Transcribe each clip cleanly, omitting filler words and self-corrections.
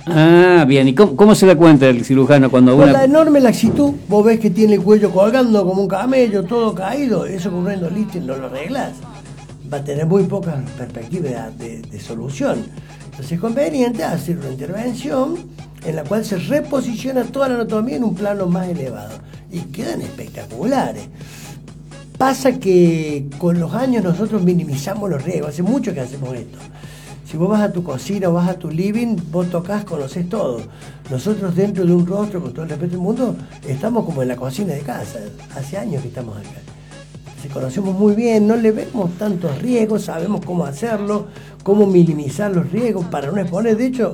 Ah, bien. ¿Y cómo se da cuenta el cirujano cuando Con la enorme laxitud, vos ves que tiene el cuello colgando como un camello, todo caído, eso con una endolitis no lo arreglas. Va a tener muy pocas perspectivas de solución. Entonces es conveniente hacer una intervención en la cual se reposiciona toda la anatomía en un plano más elevado. Y quedan espectaculares. Pasa que con los años nosotros minimizamos los riesgos, hace mucho que hacemos esto. Si vos vas a tu cocina o vas a tu living, vos tocás, conocés todo. Nosotros dentro de un rostro, con todo el respeto del mundo, estamos como en la cocina de casa. Hace años que estamos acá. Entonces conocemos muy bien, no le vemos tantos riesgos, sabemos cómo hacerlo, cómo minimizar los riesgos para no exponer. De hecho,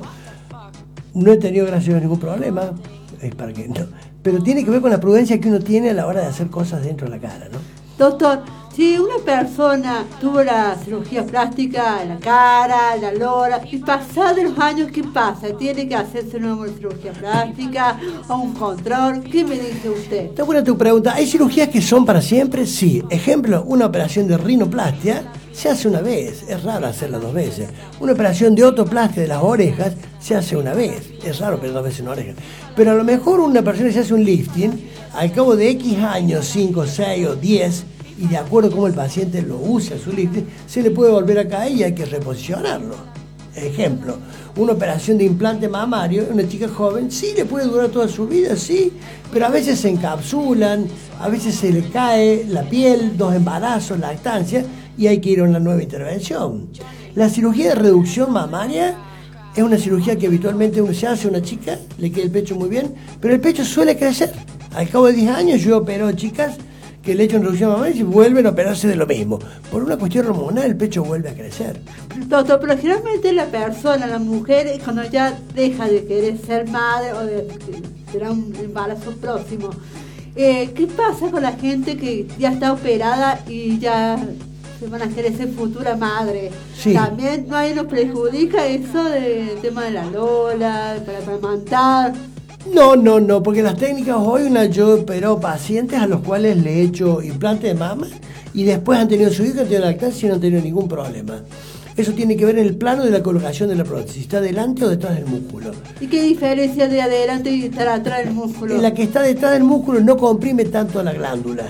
no he tenido, gracias a Dios, ningún problema. Es para que no. Pero tiene que ver con la prudencia que uno tiene a la hora de hacer cosas dentro de la cara, ¿no? Doctor, si una persona tuvo la cirugía plástica en la cara, en la lora, y pasados los años, ¿qué pasa? ¿Tiene que hacerse una nueva cirugía plástica o un control? ¿Qué me dice usted? Está buena tu pregunta. ¿Hay cirugías que son para siempre? Sí. Ejemplo, una operación de rinoplastia se hace una vez. Es raro hacerla 2 veces. Una operación de otoplastia de las orejas se hace una vez. Es raro operar 2 veces una oreja. Pero a lo mejor una persona que se hace un lifting, al cabo de X años, 5, 6 o 10, y de acuerdo a cómo el paciente lo usa su lifting, se le puede volver a caer y hay que reposicionarlo. Ejemplo, una operación de implante mamario, una chica joven, sí le puede durar toda su vida, sí, pero a veces se encapsulan, a veces se le cae la piel, 2 embarazos, lactancia, y hay que ir a una nueva intervención. La cirugía de reducción mamaria es una cirugía que habitualmente uno se hace a una chica, le queda el pecho muy bien, pero el pecho suele crecer. Al cabo de 10 años yo he operado chicas que le echan reducción mamaria y vuelven a operarse de lo mismo. Por una cuestión hormonal el pecho vuelve a crecer. Doctor, pero generalmente la persona, la mujer, cuando ya deja de querer ser madre o de tener un embarazo próximo, ¿qué pasa con la gente que ya está operada y ya se van a querer ser futura madre? Sí. También no nos perjudica eso del tema de la lola, para amamantar. No, porque las técnicas hoy yo opero pacientes a los cuales le he hecho implante de mama y después han tenido su hijo, han tenido lactancia y no han tenido ningún problema. Eso tiene que ver en el plano de la colocación de la prótesis, está delante o detrás del músculo. ¿Y qué diferencia de adelante y estar atrás del músculo? En la que está detrás del músculo no comprime tanto la glándula.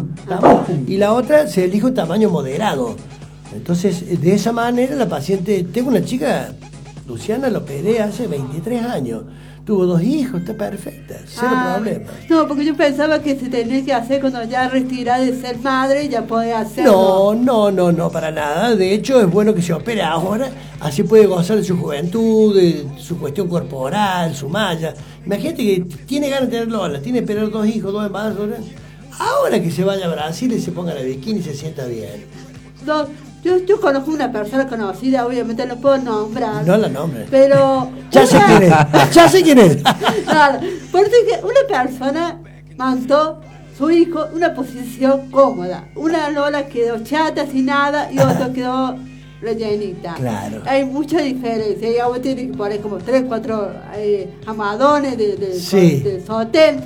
Y la otra se elige un tamaño moderado. Entonces, de esa manera la paciente, tengo una chica, Luciana, la operé hace 23 años. Tuvo 2 hijos, está perfecta, cero problema. No, porque yo pensaba que se tenía que hacer cuando ya retirada de ser madre, ya podía hacerlo. No, para nada. De hecho, es bueno que se opere ahora, así puede gozar de su juventud, de su cuestión corporal, su malla. Imagínate que tiene ganas de tener Lola, tiene que esperar 2 hijos, 2 embarazos. Ahora que se vaya a Brasil y se ponga la bikini y se sienta bien. Yo conozco una persona conocida, obviamente no puedo nombrar. No la nombre. Pero. Ya sé quién es. Claro, porque una persona mandó su hijo en una posición cómoda. Una Lola quedó chata, sin nada, y otra quedó rellenita. Claro. Hay mucha diferencia. Y ahora tiene que poner como 3, 4 amadones de sotén.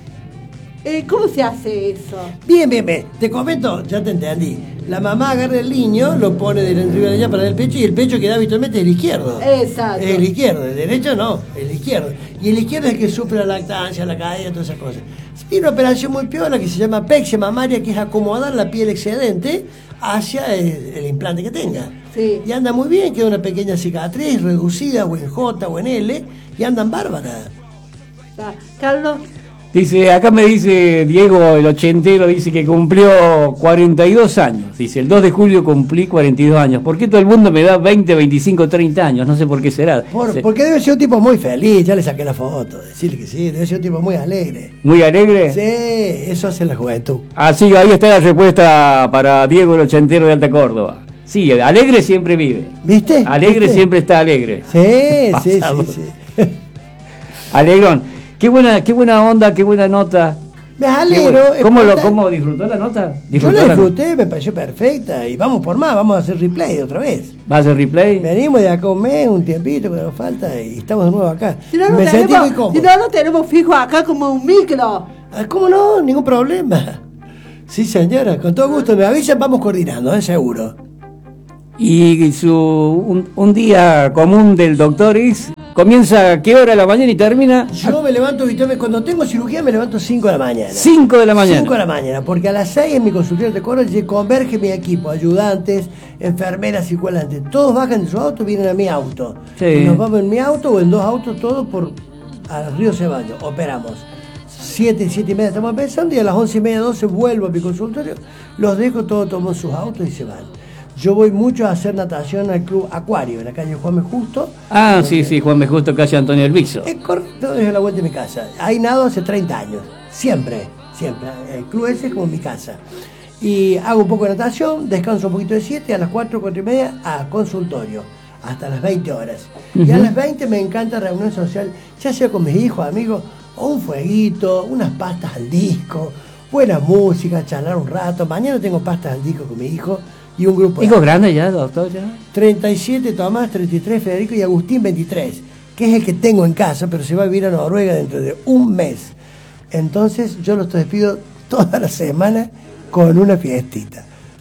¿Cómo se hace eso? Bien. Te comento, ya te entendí. La mamá agarra el niño, lo pone de arriba de ella para el pecho y el pecho queda habitualmente el izquierdo. Exacto. El izquierdo, el derecho no, el izquierdo. Y el izquierdo es el que sufre la lactancia, la caída, todas esas cosas. Tiene una operación muy piola que se llama pexia mamaria, que es acomodar la piel excedente hacia el implante que tenga. Sí. Y anda muy bien, queda una pequeña cicatriz reducida o en J o en L y andan bárbaras. Carlos. Dice, acá me dice Diego, el ochentero, dice que cumplió 42 años. Dice, el 2 de julio cumplí 42 años. ¿Por qué todo el mundo me da 20, 25, 30 años? No sé por qué será. Porque debe ser un tipo muy feliz, ya le saqué la foto. Decirle que sí, debe ser un tipo muy alegre. ¿Muy alegre? Sí, eso hace la juventud. Así que ahí está la respuesta para Diego, el ochentero de Alta Córdoba. Sí, alegre siempre vive. ¿Viste? Alegre ¿Viste? Siempre está alegre. Sí. Alegrón. Qué buena onda, qué buena nota. Me alegro. ¿Cómo disfrutó la nota? Yo la disfruté, me pareció perfecta. Y vamos por más, vamos a hacer replay otra vez. ¿Va a hacer replay? Venimos de acá un mes, un tiempito que nos falta y estamos de nuevo acá. Si no, me sentí muy cómodo. Si no, lo tenemos fijo acá como un micro. ¿Cómo no? Ningún problema. Sí, señora, con todo gusto. Me avisan, vamos coordinando, seguro. Y un día común del doctor es ¿Comienza a qué hora de la mañana y termina? Yo me levanto, cuando tengo cirugía me levanto 5 de la mañana. 5 de la mañana. 5 de la mañana, porque a las 6 en mi consultorio de coro converge mi equipo, ayudantes, enfermeras, circulantes. Todos bajan de su auto, vienen a mi auto. Sí. Y nos vamos en mi auto o en 2 autos, todos al río Ceballos. Operamos. 7 y media estamos empezando y a las 11 y media, 12 vuelvo a mi consultorio, los dejo, todos toman sus autos y se van. Yo voy mucho a hacer natación al Club Acuario, en la calle Juan B. Justo. Ah, sí, Juan B. Justo, calle Antonio Elviso. Es correcto, es a la vuelta de mi casa. Ahí nado hace 30 años, siempre. El club ese es como mi casa. Y hago un poco de natación, descanso un poquito de 7, a las 4 y media a consultorio, hasta las 20 horas. Y a las 20 me encanta reunión social, ya sea con mis hijos, amigos, o un fueguito, unas pastas al disco, buena música, charlar un rato. Mañana tengo pastas al disco con mi hijo y un grupo. ¿Hijos grandes ya, doctor? Ya? 37 Tomás, 33 Federico y Agustín 23, que es el que tengo en casa, pero se va a vivir a Noruega dentro de un mes. Entonces yo los despido toda la semana con una fiestita.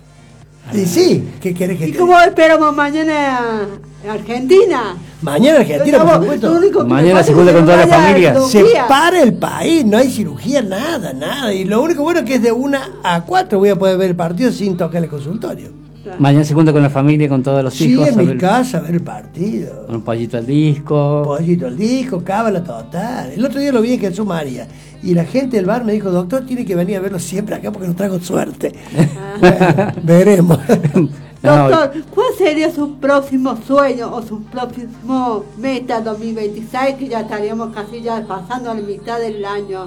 Y sí, ¿qué querés que ¿Y te cómo esperamos mañana a Argentina? Mañana Argentina, por supuesto. Mañana se junta con toda la familia. Se para el país, no hay cirugía, nada. Y lo único bueno es que es de 1 a 4 voy a poder ver el partido sin tocar el consultorio. Mañana se junta con la familia, con todos los hijos. Sí, en mi casa a ver el partido. Un pollito al disco. Pollito al disco, cábala total. El otro día lo vi en Jesús María. Y la gente del bar me dijo, doctor, tiene que venir a verlo siempre acá porque no traigo suerte. Bueno, veremos. Doctor, ¿cuál sería su próximo sueño o su próximo meta 2026, que ya estaríamos casi ya pasando a la mitad del año?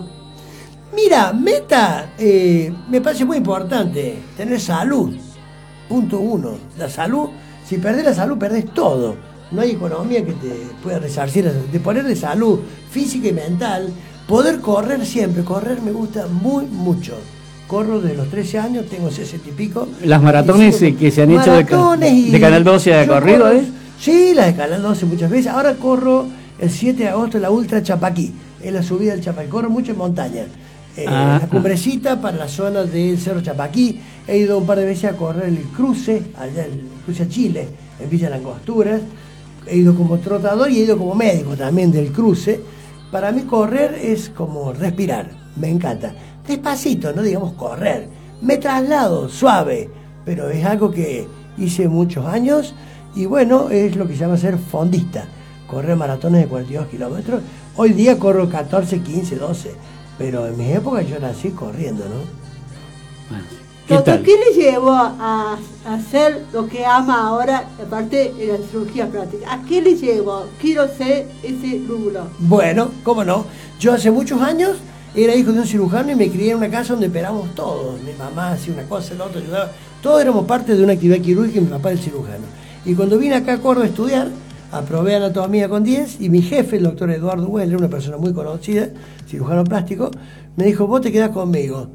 Mira, meta me parece muy importante, tener salud. Punto 1. La salud, si perdés la salud, perdés todo. No hay economía que te pueda resarcir. De ponerle salud física y mental, poder correr siempre. Correr me gusta mucho. Corro desde los 13 años, tengo 60 y pico. Las maratones que se han hecho de Canal 12 a corrido, corro, Sí, las de Canal 12 muchas veces. Ahora corro el 7 de agosto la Ultra Chapaquí, es la subida del Chapaquí. Corro mucho en montaña. La cumbrecita para la zona del Cerro Chapaquí. He ido un par de veces a correr el cruce, allá el cruce a Chile, en Villa Langosturas. He ido como trotador y he ido como médico también del cruce. Para mí correr es como respirar, me encanta. Despacito, no digamos correr. Me traslado suave, pero es algo que hice muchos años y bueno, es lo que se llama ser fondista. Correr maratones de 42 kilómetros. Hoy día corro 14, 15, 12, pero en mis épocas yo nací corriendo, ¿no? Bueno, Doctor, ¿qué le llevó a hacer lo que ama ahora, aparte de la cirugía plástica? ¿A qué le llevó? Quiero ser ese rubro. Bueno, cómo no. Yo hace muchos años era hijo de un cirujano y me crié en una casa donde operamos todos. Mi mamá hacía una cosa, el otro ayudaba. Todos éramos parte de una actividad quirúrgica y mi papá era el cirujano. Y cuando vine acá a Córdoba a estudiar, aprobé anatomía con 10 y mi jefe, el doctor Eduardo Weller, una persona muy conocida, cirujano plástico, me dijo, vos te quedás conmigo.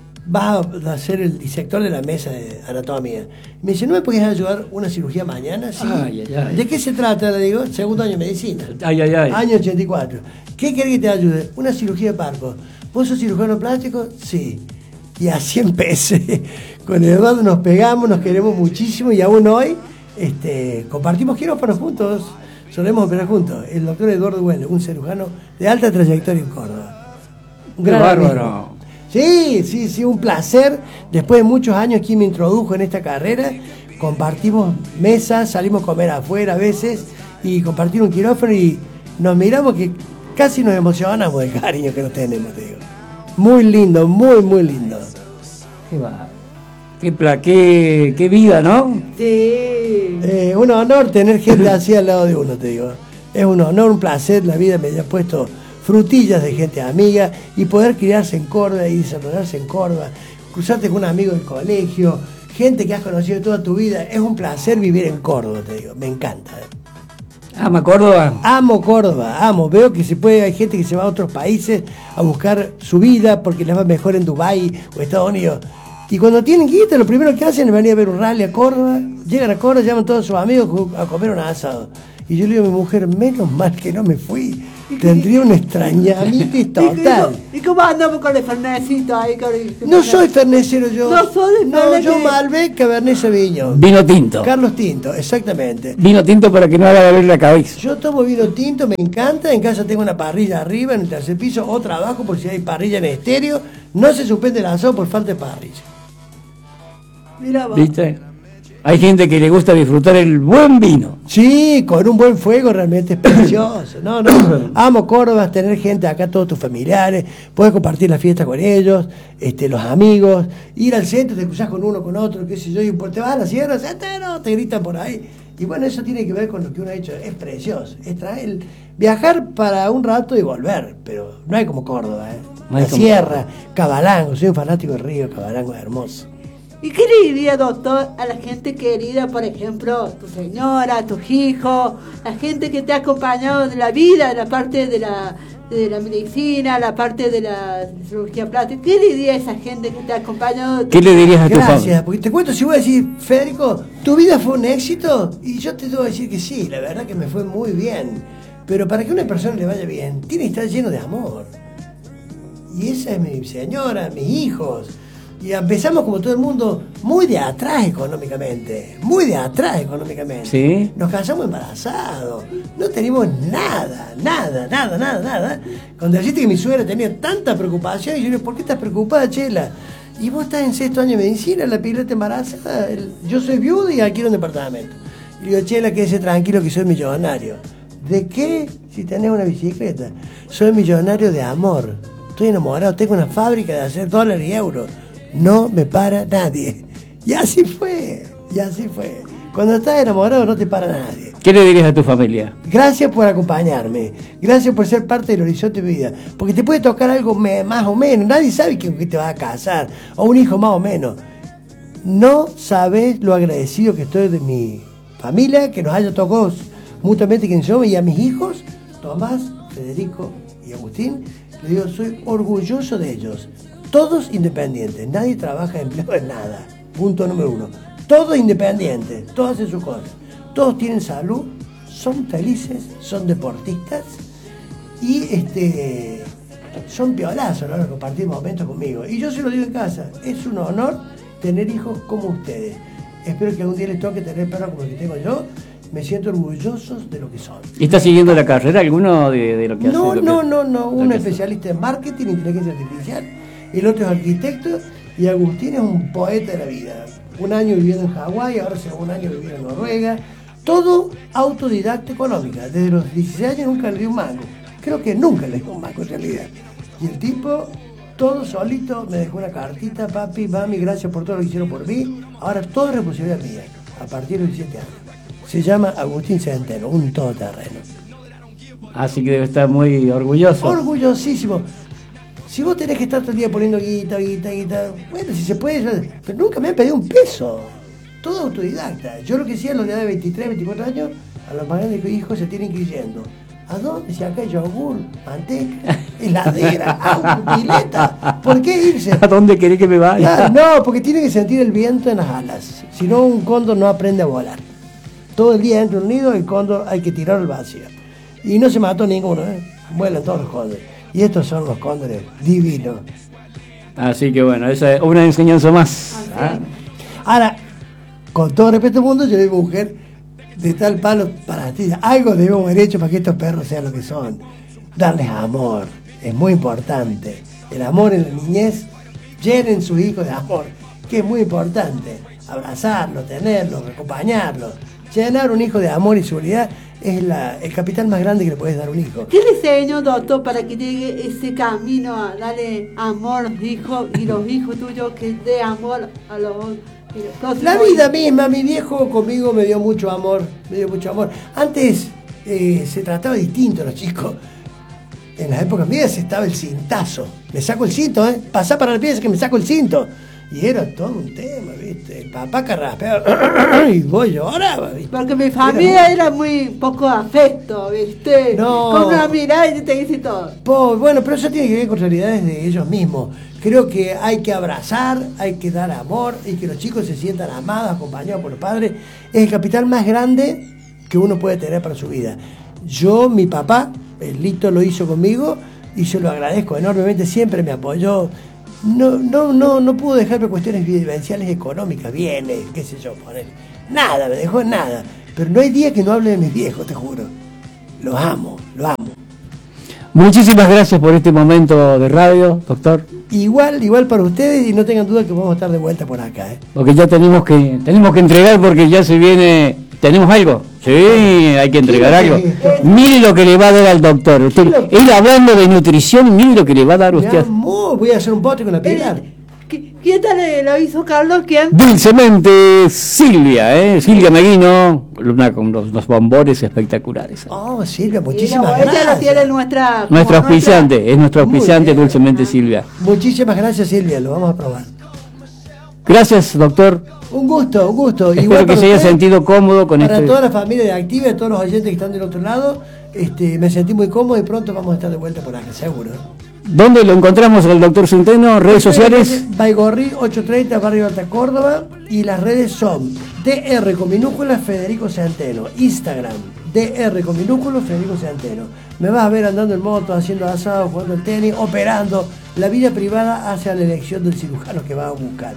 Vas a ser el disector de la mesa de anatomía. Me dice, ¿no me podías ayudar una cirugía mañana? Sí. Ay. ¿De qué se trata? Le digo, segundo año de medicina. Ay. Año 84. ¿Qué querés que te ayude? Una cirugía de parco. ¿Vos sos cirujano plástico? Sí. Y así empecé. Con Eduardo nos pegamos, nos queremos muchísimo y aún hoy compartimos quirófanos juntos. Solemos operar juntos. El doctor Eduardo Weller, un cirujano de alta trayectoria en Córdoba. Un gran bárbaro. amigo. Sí, un placer. Después de muchos años, quien me introdujo en esta carrera, compartimos mesas, salimos a comer afuera a veces y compartir un quirófano y nos miramos que casi nos emocionamos del cariño que nos tenemos, te digo. Muy lindo, muy lindo. Qué vida, ¿no? Sí. Un honor tener gente así al lado de uno, te digo. Es un honor, un placer, la vida me ha puesto frutillas de gente amiga y poder criarse en Córdoba y desarrollarse en Córdoba, cruzarte con un amigo del colegio, gente que has conocido toda tu vida. Es un placer vivir en Córdoba, te digo, me encanta. ¿Ama Córdoba? Amo Córdoba, veo que hay gente que se va a otros países a buscar su vida porque les va mejor en Dubái o Estados Unidos. Y cuando tienen guita, lo primero que hacen es venir a ver un rally a Córdoba, llegan a Córdoba, llaman a todos sus amigos a comer un asado. Y yo le digo a mi mujer, menos mal que no me fui. Tendría un extrañamiento total. ¿Y cómo andamos con el fernecito ahí? No soy fernecero yo. No soy de No, Fernet. yo Malbec, Cabernet Sauvignon. Vino tinto. Carlos Tinto, exactamente. Vino tinto para que no haga doler la cabeza. Yo tomo vino tinto, me encanta. En casa tengo una parrilla arriba, en el tercer piso, o trabajo por si hay parrilla en estéreo. No se suspende el asado por falta de parrilla. Mira vos. ¿Viste? Hay gente que le gusta disfrutar el buen vino. Sí, con un buen fuego realmente es precioso. No, amo Córdoba, tener gente acá, todos tus familiares, puedes compartir la fiesta con ellos, los amigos, ir al centro, te cruzás con uno, con otro, qué sé yo, y te vas a la sierra, te gritan por ahí. Y bueno, eso tiene que ver con lo que uno ha hecho, es precioso, es traer, viajar para un rato y volver, pero no hay como Córdoba, No hay la como sierra, Cabalango, soy un fanático del río, Cabalango es hermoso. ¿Y qué le diría, doctor, a la gente querida, por ejemplo, tu señora, tus hijos, la gente que te ha acompañado de la vida, de la parte de la medicina, la parte de la cirugía plástica? ¿Qué le diría a esa gente que te ha acompañado? ¿Qué le dirías a tu Gracias, familia? porque te cuento, si voy a decir, Federico, ¿tu vida fue un éxito? Y yo te debo decir que sí, la verdad que me fue muy bien. Pero para que a una persona le vaya bien, tiene que estar lleno de amor. Y esa es mi señora, mis hijos. Y empezamos como todo el mundo, muy de atrás económicamente. Sí. Nos casamos embarazados. No teníamos nada. Cuando dijiste que mi suegra tenía tanta preocupación, y yo le digo, ¿por qué estás preocupada, Chela? Y vos estás en 6º año de medicina, la pileta embarazada, yo soy viuda y alquilo un departamento. Y digo, Chela, quédese tranquilo que soy millonario. ¿De qué? Si tenés una bicicleta. Soy millonario de amor. Estoy enamorado, tengo una fábrica de hacer dólares y euros. No me para nadie. Y así fue. Cuando estás enamorado no te para nadie. ¿Qué le dirías a tu familia? Gracias por acompañarme. Gracias por ser parte del horizonte de mi vida. Porque te puede tocar algo más o menos. Nadie sabe que te vas a casar. O un hijo más o menos. No sabes lo agradecido que estoy de mi familia, que nos haya tocado mutuamente quien somos, y a mis hijos, Tomás, Federico y Agustín, les digo, soy orgulloso de ellos. Todos independientes, nadie trabaja empleado en nada. Punto número 1. Todos independientes, todos hacen su cosa. Todos tienen salud, son felices, son deportistas y son piolazos, ¿no? Compartir momentos conmigo. Y yo se lo digo en casa, es un honor tener hijos como ustedes. Espero que algún día les toque tener perros como el que tengo yo. Me siento orgullosos de lo que son. ¿Y está siguiendo la carrera alguno de lo que hace? No. Un especialista en marketing, inteligencia artificial. El otro es arquitecto y Agustín es un poeta de la vida. Un año viviendo en Hawái, ahora hace un año viviendo en Noruega. Todo autodidacta económica. Desde los 16 años nunca le di un mango. Creo que nunca le di un mango en realidad. Y el tipo, todo solito, me dejó una cartita, papi, mami, gracias por todo lo que hicieron por mí. Ahora todo es responsabilidad mía, a partir de los 17 años. Se llama Agustín Centeno, un todoterreno. Así que debe estar muy orgulloso. Orgullosísimo. Si vos tenés que estar todo el día poniendo guita, bueno, si se puede, pero nunca me han pedido un peso. Todo autodidacta. Yo lo que decía a los de 23, 24 años, a los más grandes hijos se tienen que ir yendo. ¿A dónde? Si acá hay yogur, manteca, heladera, agua, pileta. ¿Por qué irse? ¿A dónde querés que me vaya? No, porque tiene que sentir el viento en las alas. Si no, un cóndor no aprende a volar. Todo el día dentro de un nido, el cóndor hay que tirarlo al vacío. Y no se mató ninguno, vuelan todos los cóndores. Y estos son los cóndores divinos. Así que bueno, esa es una enseñanza más. ¿Ah? Ahora, con todo respeto al mundo, yo soy mujer de tal palo para ti. Algo debemos haber hecho para que estos perros sean lo que son. Darles amor, es muy importante. El amor en la niñez, llenen sus hijos de amor, que es muy importante. Abrazarlos, tenerlos, acompañarlos. Llenar un hijo de amor y seguridad es el capital más grande que le puedes dar a un hijo. ¿Qué le enseñó, doctor, para que llegue ese camino a darle amor a los hijos y los hijos tuyos que dé amor a los próximos? La vida misma, mi viejo conmigo me dio mucho amor, Antes se trataba distinto a los chicos. En las épocas mías estaba el cintazo. Me saco el cinto, pasá para la pieza que me saco el cinto. Y era todo un tema, ¿viste? El papá carraspeaba y vos llorabas, ¿viste? Porque mi familia era muy poco afecto, ¿viste? No. Con una mirada y te dice todo. Bueno, pero eso tiene que ver con realidades de ellos mismos. Creo que hay que abrazar, hay que dar amor y que los chicos se sientan amados, acompañados por los padres. Es el capital más grande que uno puede tener para su vida. Yo, mi papá, el Lito lo hizo conmigo y yo lo agradezco enormemente, siempre me apoyó. No pudo dejarme cuestiones vivenciales económicas, bienes, qué sé yo, poner. Nada, me dejó nada. Pero no hay día que no hable de mis viejos, te juro. Los amo. Muchísimas gracias por este momento de radio, doctor. Igual para ustedes y no tengan duda que vamos a estar de vuelta por acá. Porque ya tenemos que entregar porque ya se viene. ¿Tenemos algo? Sí, hay que entregar algo. Mire lo que le va a dar al doctor. Él hablando de nutrición, mire lo que le va a dar a usted. Voy a hacer un pote con la Pilar. ¿Quién tal lo hizo, Carlos? ¿Quién? Dulcemente Silvia, Silvia Meguino, con los bombones espectaculares. Oh, Silvia, muchísimas gracias. Ella lo tiene nuestra auspiciante, es nuestra auspiciante Dulcemente Silvia. Muchísimas gracias, Silvia, lo vamos a probar. Gracias, doctor. Un gusto. Espero que se haya sentido cómodo con Para toda la familia de Activa y todos los oyentes que están del otro lado, me sentí muy cómodo y pronto vamos a estar de vuelta por acá, seguro. ¿Dónde lo encontramos al doctor Centeno? ¿Redes sociales? Baigorri 830, Barrio Alta Córdoba, y las redes son DR con minúsculas Federico Centeno, Instagram DR con minúsculas Federico Centeno. Me vas a ver andando en moto, haciendo asado, jugando al tenis, operando. La vida privada hacia la elección del cirujano que va a buscar.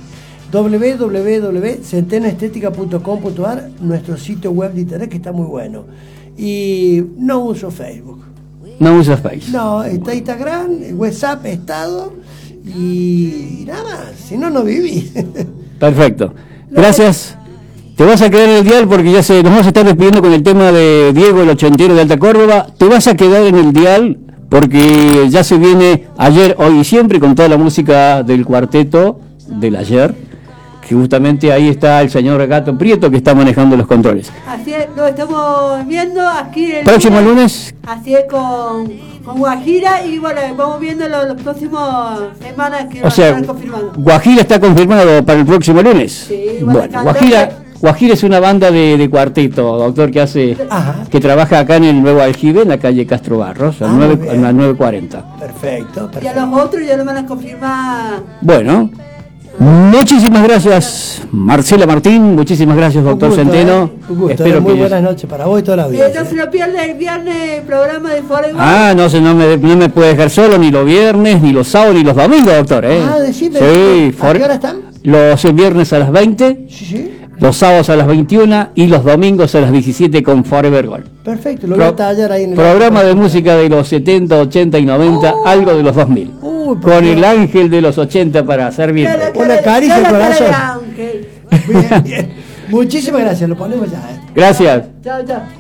www.centenoestética.com.ar, nuestro sitio web de internet que está muy bueno. Y no uso Facebook. No usa Facebook. No, está Instagram, WhatsApp, Estado y nada más. Si no, no viví. Perfecto. Gracias. Te vas a quedar en el dial porque nos vamos a estar despidiendo con el tema de Diego, el ochentero de Alta Córdoba. Te vas a quedar en el dial porque ya se viene ayer, hoy y siempre con toda la música del cuarteto del ayer. Que justamente ahí está el señor Gato Prieto que está manejando los controles. Así es, lo estamos viendo aquí el próximo lunes. Así es, con Guajira, y bueno, vamos viendo los próximos semanas que van a estar confirmando. Guajira está confirmado para el próximo lunes. Sí, bueno, Guajira es una banda de cuarteto, doctor, que trabaja acá en el Nuevo Aljibe, en la calle Castro Barros, a las 9:40. Perfecto. Y a los otros ya lo van a confirmar. Bueno. Muchísimas gracias, Marcela Martín. Muchísimas gracias, doctor Centeno. Un gusto. Espero muy buenas noches para vos y toda la vida. No se lo pierda el viernes el programa de Forever. No me puede dejar solo ni los viernes, ni los sábados, ni los domingos, doctor. Decime. Sí, ¿A qué hora están? Los viernes a las 20. Sí. Los sábados a las 21 y los domingos a las 17 con Forever Gold. Perfecto, lo voy a tallar ahí en el programa de música de los 70, 80 y 90, algo de los 2000. Con el ángel de los 80 para servir. Una caricia al corazón. Bien. Muchísimas gracias, lo ponemos ya. Gracias. Chao.